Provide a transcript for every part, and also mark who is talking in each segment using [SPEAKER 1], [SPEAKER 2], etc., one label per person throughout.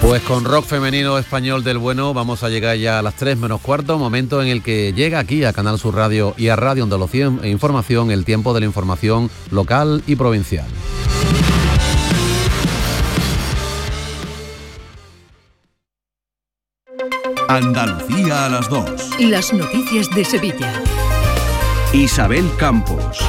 [SPEAKER 1] Pues con rock femenino español del bueno vamos a llegar ya a las 3 menos cuarto, momento en el que llega aquí a Canal Sur Radio y a Radio Andalucía e Información el tiempo de la información local y provincial.
[SPEAKER 2] Andalucía a las 2.
[SPEAKER 3] Las noticias de Sevilla.
[SPEAKER 2] Isabel Campos.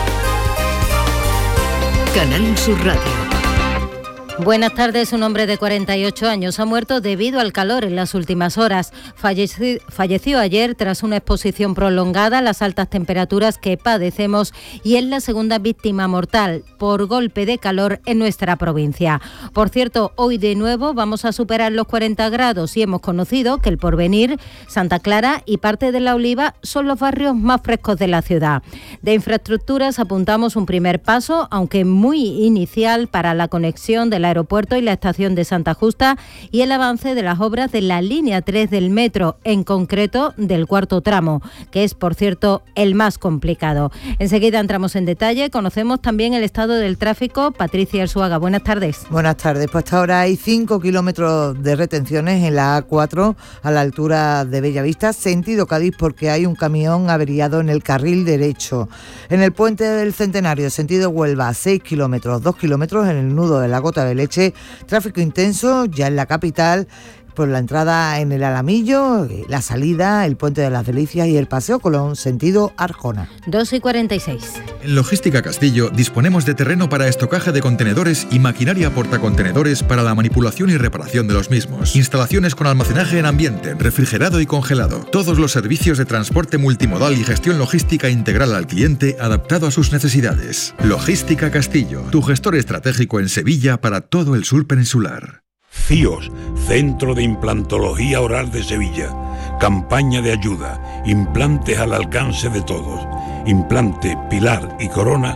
[SPEAKER 3] Canal Sur Radio.
[SPEAKER 4] Buenas tardes. Un hombre de 48 años ha muerto debido al calor en las últimas horas. Falleció ayer tras una exposición prolongada a las altas temperaturas que padecemos y es la segunda víctima mortal por golpe de calor en nuestra provincia. Por cierto, hoy de nuevo vamos a superar los 40 grados y hemos conocido que El Porvenir, Santa Clara y parte de La Oliva son los barrios más frescos de la ciudad. De infraestructuras apuntamos un primer paso, aunque muy inicial, para la conexión del aeropuerto y la estación de Santa Justa y el avance de las obras de la línea 3 del metro, en concreto del cuarto tramo, que es, por cierto, el más complicado. Enseguida entramos en detalle, conocemos también el estado del tráfico. Patricia Arzuaga, buenas tardes.
[SPEAKER 5] Buenas tardes, pues hasta ahora hay 5 kilómetros de retenciones en la A4 a la altura de Bellavista, sentido Cádiz, porque hay un camión averiado en el carril derecho. En el puente del Centenario, sentido Huelva, 6 kilómetros, 2 kilómetros en el nudo de la Gota de Leche, tráfico intenso ya en la capital, por la entrada en el Alamillo, la salida, el Puente de las Delicias y el Paseo Colón, sentido Arjona.
[SPEAKER 4] 2:46.
[SPEAKER 6] En Logística Castillo disponemos de terreno para estocaje de contenedores y maquinaria portacontenedores para la manipulación y reparación de los mismos. Instalaciones con almacenaje en ambiente, refrigerado y congelado. Todos los servicios de transporte multimodal y gestión logística integral al cliente adaptado a sus necesidades. Logística Castillo, tu gestor estratégico en Sevilla para todo el sur peninsular.
[SPEAKER 7] CIOS, Centro de Implantología Oral de Sevilla. Campaña de ayuda. Implantes al alcance de todos. Implante, pilar y corona,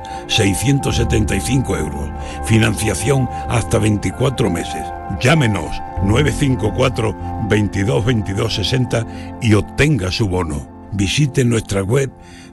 [SPEAKER 7] 675 euros. Financiación hasta 24 meses. Llámenos 954 22 22 60 y obtenga su bono. Visite nuestra web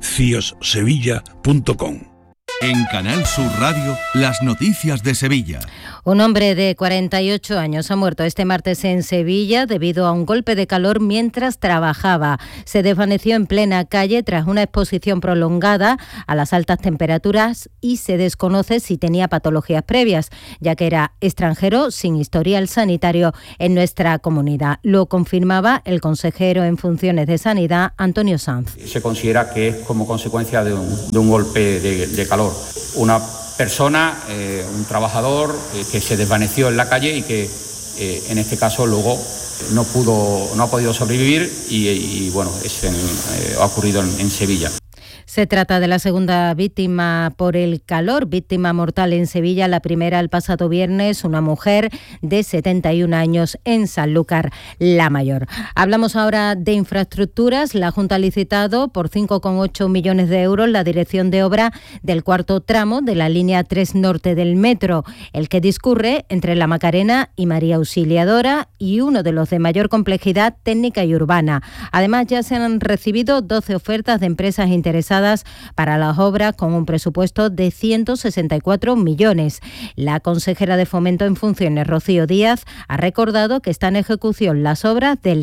[SPEAKER 7] ciossevilla.com.
[SPEAKER 2] En Canal Sur Radio, las noticias de Sevilla.
[SPEAKER 4] Un hombre de 48 años ha muerto este martes en Sevilla debido a un golpe de calor mientras trabajaba. Se desvaneció en plena calle tras una exposición prolongada a las altas temperaturas y se desconoce si tenía patologías previas, ya que era extranjero sin historial sanitario en nuestra comunidad. Lo confirmaba el consejero en funciones de Sanidad, Antonio Sanz.
[SPEAKER 8] Se considera que es como consecuencia de un golpe de calor. Una persona, un trabajador que se desvaneció en la calle y que en este caso luego no ha podido sobrevivir y bueno, ha ocurrido en Sevilla.
[SPEAKER 4] Se trata de la segunda víctima por el calor, víctima mortal en Sevilla. La primera el pasado viernes, una mujer de 71 años en Sanlúcar la Mayor. Hablamos ahora de infraestructuras. La Junta ha licitado por 5,8 millones de euros la dirección de obra del cuarto tramo de la línea 3 norte del metro, el que discurre entre La Macarena y María Auxiliadora y uno de los de mayor complejidad técnica y urbana. Además, ya se han recibido 12 ofertas de empresas interesadas para las obras con un presupuesto de 164 millones. La consejera de Fomento en funciones, Rocío Díaz, ha recordado que está en ejecución las obras del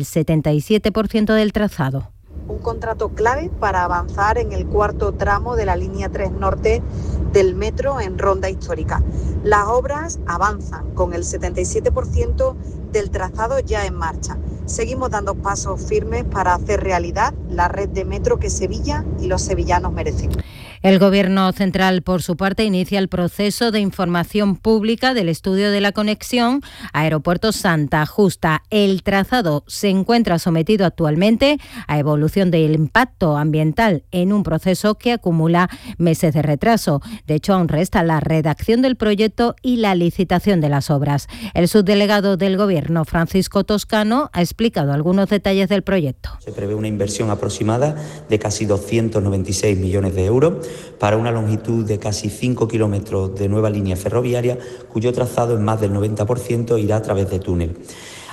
[SPEAKER 4] 77% del trazado.
[SPEAKER 9] Un contrato clave para avanzar en el cuarto tramo de la línea 3 norte del metro en Ronda Histórica. Las obras avanzan con el 77% del trazado ya en marcha. Seguimos dando pasos firmes para hacer realidad la red de metro que Sevilla y los sevillanos merecen.
[SPEAKER 4] El Gobierno central, por su parte, inicia el proceso de información pública del estudio de la conexión Aeropuerto Santa Justa. El trazado se encuentra sometido actualmente a evolución del impacto ambiental en un proceso que acumula meses de retraso. De hecho, aún resta la redacción del proyecto y la licitación de las obras. El subdelegado del Gobierno, Francisco Toscano, ha explicado algunos detalles del proyecto.
[SPEAKER 10] Se prevé una inversión aproximada de casi 296 millones de euros para una longitud de casi 5 kilómetros de nueva línea ferroviaria, cuyo trazado en más del 90% irá a través de túnel.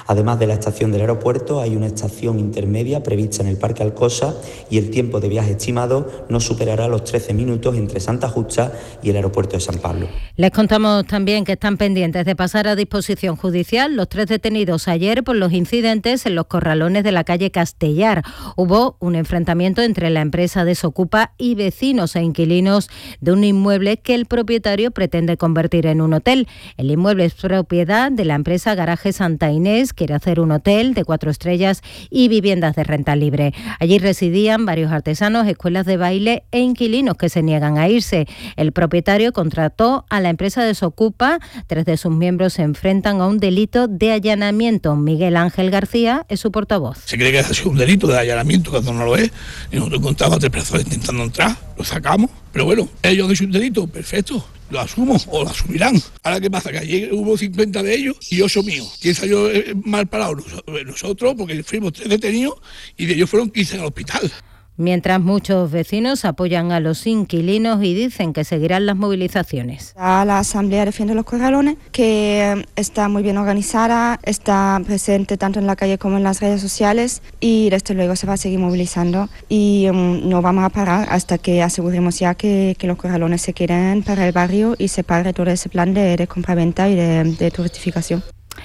[SPEAKER 10] Además de la estación del aeropuerto, hay una estación intermedia prevista en el Parque Alcosa y el tiempo de viaje estimado no superará los 13 minutos entre Santa Justa y el aeropuerto de San Pablo.
[SPEAKER 4] Les contamos también que están pendientes de pasar a disposición judicial los 3 detenidos ayer por los incidentes en los corralones de la calle Castellar. Hubo un enfrentamiento entre la empresa Desocupa y vecinos e inquilinos de un inmueble que el propietario pretende convertir en un hotel. El inmueble es propiedad de la empresa Garaje Santa Inés, quiere hacer un hotel de 4 estrellas y viviendas de renta libre. Allí residían varios artesanos, escuelas de baile e inquilinos que se niegan a irse. El propietario contrató a la empresa Desocupa. 3 de sus miembros se enfrentan a un delito de allanamiento. Miguel Ángel García es su portavoz.
[SPEAKER 11] Se cree que ha sido un delito de allanamiento cuando no lo es. Y nosotros encontramos a 3 personas intentando entrar, lo sacamos. Pero bueno, ellos han hecho un delito, perfecto. Lo asumo o lo asumirán. Ahora, ¿qué pasa? Que ayer hubo 50 de ellos y 8 míos. ¿Quién salió mal parado? Nosotros, porque fuimos 3 detenidos y de ellos fueron 15 en el hospital.
[SPEAKER 4] Mientras muchos vecinos apoyan a los inquilinos y dicen que seguirán las movilizaciones.
[SPEAKER 12] La Asamblea defiende los corralones, que está muy bien organizada, está presente tanto en la calle como en las redes sociales y desde luego se va a seguir movilizando y no vamos a parar hasta que aseguremos ya que los corralones se queden para el barrio y se pare todo ese plan de compraventa y de turistificación.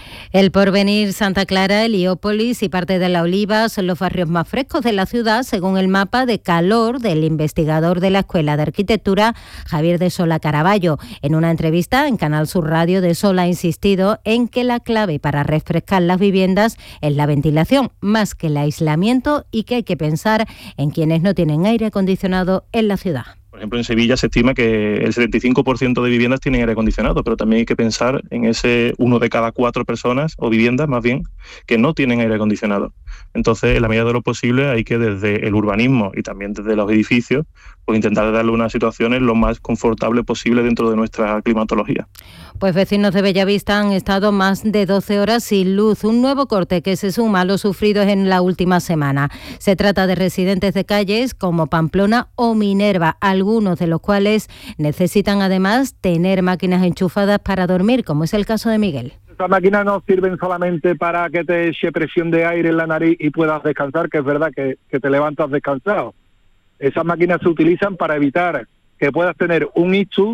[SPEAKER 4] El Porvenir, Santa Clara, Heliópolis y parte de La Oliva son los barrios más frescos de la ciudad, según el mapa de calor del investigador de la Escuela de Arquitectura, Javier de Sola Caraballo. En una entrevista en Canal Sur Radio, de Sola ha insistido en que la clave para refrescar las viviendas es la ventilación, más que el aislamiento, y que hay que pensar en quienes no tienen aire acondicionado en la ciudad.
[SPEAKER 13] Por ejemplo, en Sevilla se estima que el 75% de viviendas tienen aire acondicionado, pero también hay que pensar en ese 1 de cada 4 personas, o viviendas más bien, que no tienen aire acondicionado. Entonces, en la medida de lo posible, hay que desde el urbanismo y también desde los edificios, pues intentar darle unas situaciones lo más confortable posible dentro de nuestra climatología.
[SPEAKER 4] Pues vecinos de Bellavista han estado más de 12 horas sin luz, un nuevo corte que se suma a los sufridos en la última semana. Se trata de residentes de calles como Pamplona o Minerva, algunos de los cuales necesitan además tener máquinas enchufadas para dormir, como es el caso de Miguel.
[SPEAKER 14] Estas máquinas no sirven solamente para que te eche presión de aire en la nariz y puedas descansar, que es verdad que te levantas descansado. Esas máquinas se utilizan para evitar que puedas tener un ictus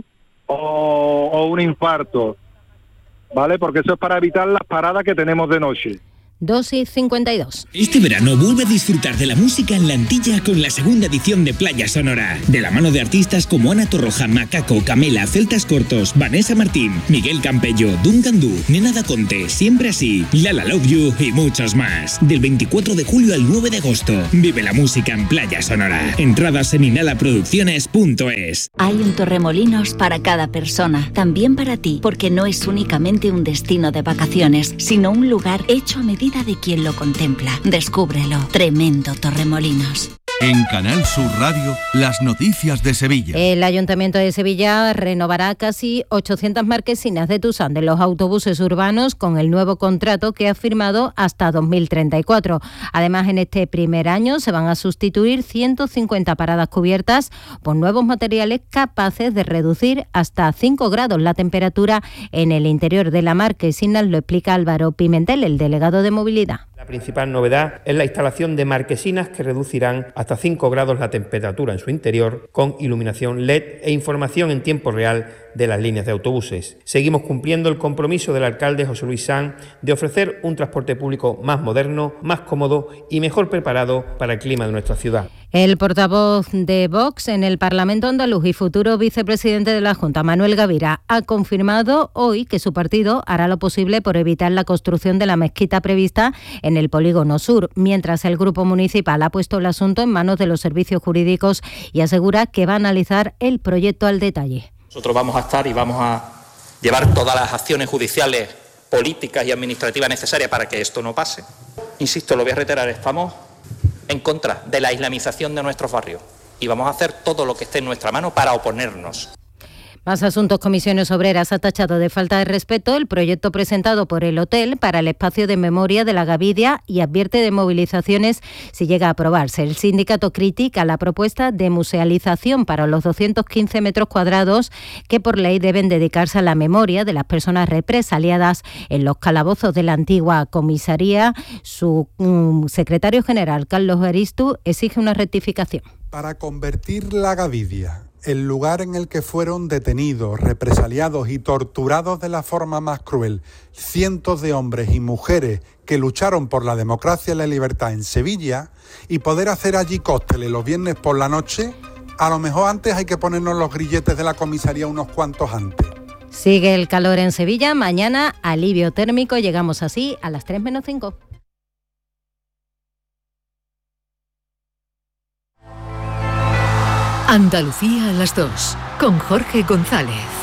[SPEAKER 14] o un infarto, ¿vale? Porque eso es para evitar las paradas que tenemos de noche.
[SPEAKER 4] 2:52.
[SPEAKER 15] Este verano vuelve a disfrutar de la música en la Antilla con la segunda edición de Playa Sonora. De la mano de artistas como Ana Torroja, Macaco, Camela, Celtas Cortos, Vanessa Martín, Miguel Campello, Duncan Du, Nena Da Conte, Siempre Así, Lala Love You y muchos más. Del 24 de julio al 9 de agosto. Vive la música en Playa Sonora. Entradas en inhalaproducciones.es.
[SPEAKER 16] Hay un Torremolinos para cada persona, también para ti, porque no es únicamente un destino de vacaciones, sino un lugar hecho a medida de quien lo contempla. Descúbrelo. Tremendo Torremolinos.
[SPEAKER 2] En Canal Sur Radio, las noticias de Sevilla.
[SPEAKER 4] El Ayuntamiento de Sevilla renovará casi 800 marquesinas de Tusán de los autobuses urbanos con el nuevo contrato que ha firmado hasta 2034. Además, en este primer año se van a sustituir 150 paradas cubiertas por nuevos materiales capaces de reducir hasta 5 grados la temperatura en el interior de la marquesina, lo explica Álvaro Pimentel, el delegado de movilidad.
[SPEAKER 17] La principal novedad es la instalación de marquesinas que reducirán hasta 5 grados la temperatura en su interior con iluminación LED e información en tiempo real de las líneas de autobuses. Seguimos cumpliendo el compromiso del alcalde José Luis Sanz de ofrecer un transporte público más moderno, más cómodo y mejor preparado para el clima de nuestra ciudad.
[SPEAKER 4] El portavoz de Vox en el Parlamento andaluz y futuro vicepresidente de la Junta, Manuel Gavira, ha confirmado hoy que su partido hará lo posible por evitar la construcción de la mezquita prevista en el Polígono Sur, mientras el Grupo Municipal ha puesto el asunto en manos de los servicios jurídicos y asegura que va a analizar el proyecto al detalle.
[SPEAKER 18] Nosotros vamos a estar y vamos a llevar todas las acciones judiciales, políticas y administrativas necesarias para que esto no pase. Insisto, lo voy a reiterar, estamos en contra de la islamización de nuestros barrios y vamos a hacer todo lo que esté en nuestra mano para oponernos.
[SPEAKER 4] Más asuntos. Comisiones Obreras ha tachado de falta de respeto el proyecto presentado por el hotel para el espacio de memoria de la Gavidia y advierte de movilizaciones si llega a aprobarse. El sindicato critica la propuesta de musealización para los 215 metros cuadrados que por ley deben dedicarse a la memoria de las personas represaliadas en los calabozos de la antigua comisaría. Su secretario general, Carlos Aristu, exige una rectificación.
[SPEAKER 19] Para convertir la Gavidia, el lugar en el que fueron detenidos, represaliados y torturados de la forma más cruel cientos de hombres y mujeres que lucharon por la democracia y la libertad en Sevilla, y poder hacer allí cócteles los viernes por la noche, a lo mejor antes hay que ponernos los grilletes de la comisaría unos cuantos antes.
[SPEAKER 4] Sigue el calor en Sevilla, mañana alivio térmico, llegamos así a las 3 menos 5.
[SPEAKER 3] Andalucía a las 2, con Jorge González.